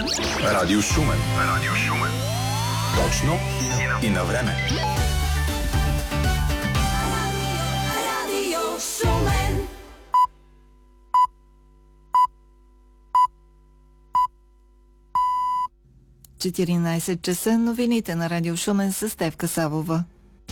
Радио Шумен. Радио Шумен. Точно и на време. Радио Шумен. – 14 часа, новините на Радио Шумен с Стефка Савова.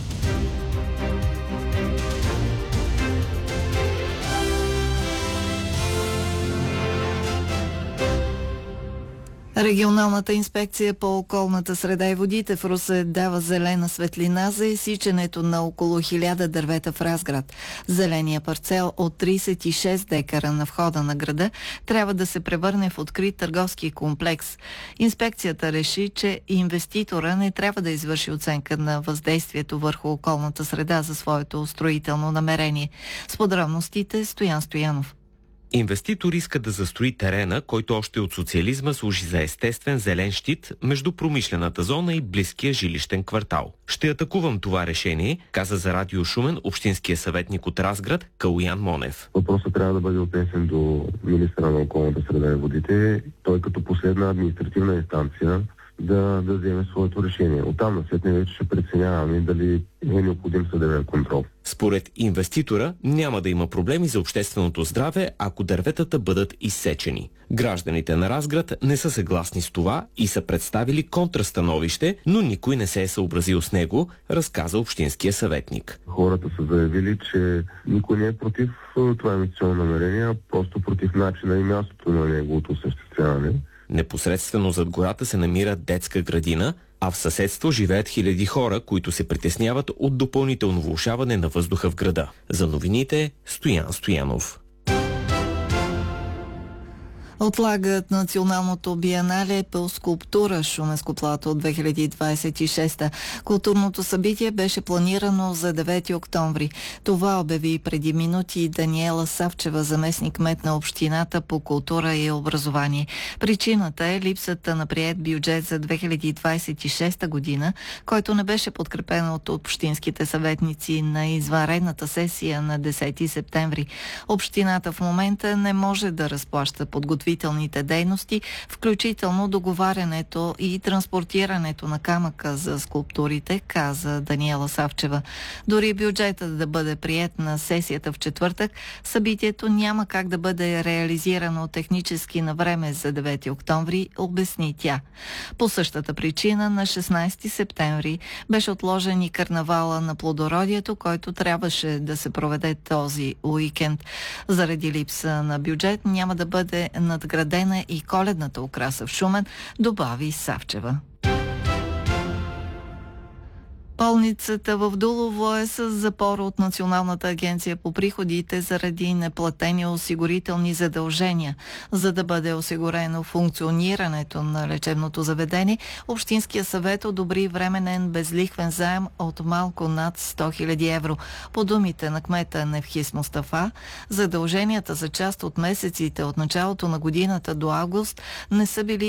Регионалната инспекция по околната среда и водите в Русе дава зелена светлина за изсичането на около 1000 дървета в Разград. Зеления парцел от 36 декара на входа на града трябва да се превърне в открит търговски комплекс. Инспекцията реши, че инвеститора не трябва да извърши оценка на въздействието върху околната среда за своето строително намерение. С подробностите Стоян Стоянов. Инвеститор иска да застрои терена, който още от социализма служи за естествен зелен щит между промишлената зона и близкия жилищен квартал. Ще атакувам това решение, каза за Радио Шумен общинския съветник от Разград Калуян Монев. Въпросът трябва да бъде отнесен до министъра на околната среда и водите. Той като последна административна инстанция да вземе своето решение. Оттам насетне вече ще преценяваме дали е необходим съдебен контрол. Според инвеститора няма да има проблеми за общественото здраве, ако дърветата бъдат изсечени. Гражданите на Разград не са съгласни с това и са представили контрастановище, но никой не се е съобразил с него, разказа общинския съветник. Хората са заявили, че никой не е против това инвестиционно намерение, а просто против начина и мястото на неговото осъществяване. Непосредствено зад гората се намира детска градина, а в съседство живеят хиляди хора, които се притесняват от допълнително влошаване на въздуха в града. За новините Стоян Стоянов. Отлагат националното биенале по скулптура Шуменско плато от 2026. Културното събитие беше планирано за 9 октомври. Това обяви преди минути Даниела Савчева, заместник-кмет на общината по култура и образование. Причината е липсата на приет бюджет за 2026 година, който не беше подкрепен от общинските съветници на извънредната сесия на 10 септември. Общината в момента не може да разплаща подготвителните дейности, включително договарянето и транспортирането на камъка за скулптурите, каза Даниела Савчева. Дори бюджетът да бъде приет на сесията в четвъртък, събитието няма как да бъде реализирано технически на време за 9 октомври, обясни тя. По същата причина на 16 септември беше отложен и карнавала на плодородието, който трябваше да се проведе този уикенд. Заради липса на бюджет няма да бъде надградена и коледната украса в Шумен, добави Савчева. Болницата в Дулово е с запора от Националната агенция по приходите заради неплатени осигурителни задължения. За да бъде осигурено функционирането на лечебното заведение, Общинския съвет одобри временен безлихвен заем от малко над 100 000 евро. По думите на кмета Невхис Мустафа, задълженията за част от месеците от началото на годината до август не са били